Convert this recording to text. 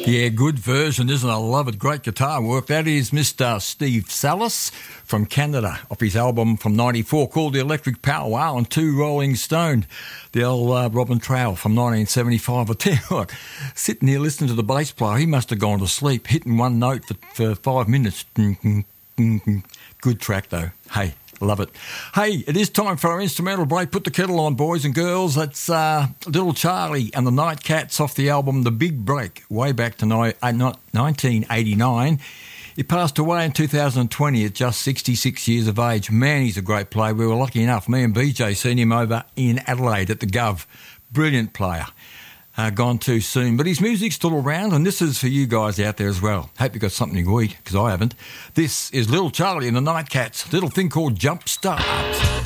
Yeah, good version, isn't it? I love it. Great guitar work. That is Mr. Steve Salis from Canada, off his album from 94 called The Electric Power Wow and 2 Rolling Stone. The old Robin Trowell from 1975. I tell you what, sitting here listening to the bass player, he must have gone to sleep, hitting one note for 5 minutes. Good track, though. Hey. Love it. Hey, it is time for our instrumental break. Put the kettle on, boys and girls. That's Little Charlie and the Nightcats off the album The Big Break, way back to 1989. He passed away in 2020 at just 66 years of age. Man, he's a great player. We were lucky enough, me and BJ, seen him over in Adelaide at the Gov. Brilliant player. Gone too soon, but his music's still around, and this is for you guys out there as well. Hope you got something to eat, because I haven't. This is Little Charlie and the Nightcats, little thing called Jump Start.